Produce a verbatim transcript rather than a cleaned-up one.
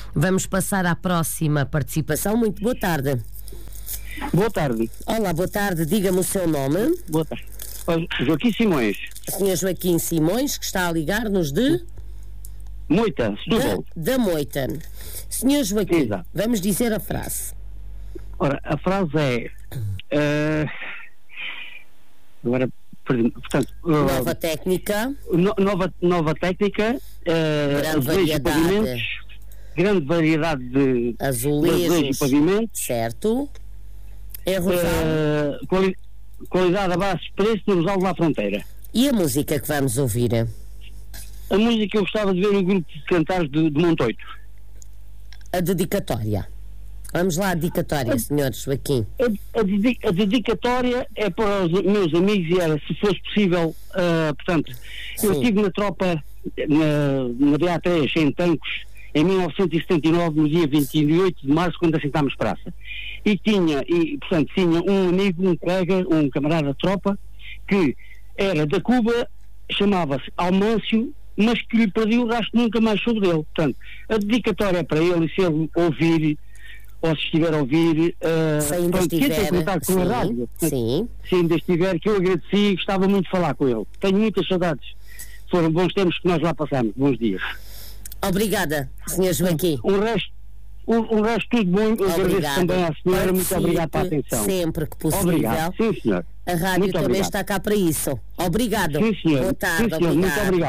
Vamos passar à próxima participação. Muito boa tarde. Boa tarde. Olá, boa tarde. Diga-me o seu nome. Boa tarde. Joaquim Simões. senhor Joaquim Simões, que está a ligar-nos de... Moita, Setúbal. Da, da Moita. senhor Joaquim, Exato. Vamos dizer a frase. Ora, a frase é... Uh, agora, portanto... Uh, Nova técnica. No, nova, nova técnica. Uh, Grande variedade. Pavimentos, grande variedade de Azulejos. de pavimentos. Certo. É Rosal. Uh, quali, qualidade a baixo preço no Rosal da Fronteira. E a música que vamos ouvir? A música eu gostava de ver um grupo de cantares de, de Montoito. A dedicatória. Vamos lá, a dedicatória, senhor Joaquim. A, a, dedica, a dedicatória é para os meus amigos e era, se fosse possível, uh, portanto, Sim. eu estive na tropa, na, na B A três, em Tancos, em mil novecentos e setenta e nove, no dia vinte e oito de março, quando assentámos praça. E tinha, e, portanto, tinha um amigo, um colega, um camarada de tropa, que era da Cuba, chamava-se Almâncio, mas que lhe perdi o rastro, nunca mais soube dele. Portanto, a dedicatória é para ele, e se ele ouvir, ou se estiver a ouvir, uh, se ainda pronto, estiver, entre em contato com sim, a rádio. Portanto, sim. Se ainda estiver, que eu agradeci e gostava muito de falar com ele. Tenho muitas saudades. Foram bons tempos que nós lá passamos. Bons dias. Obrigada, senhor Joaquim. O resto, o, o resto tudo bom. Eu agradeço Obrigado. também à senhora. Muito obrigado pela atenção. Sempre que possível. Obrigado. Sim, senhor. A rádio Muito também obrigado. está cá para isso. Obrigado. Sim, senhor. Boa tarde, Sim, senhor. Muito obrigado.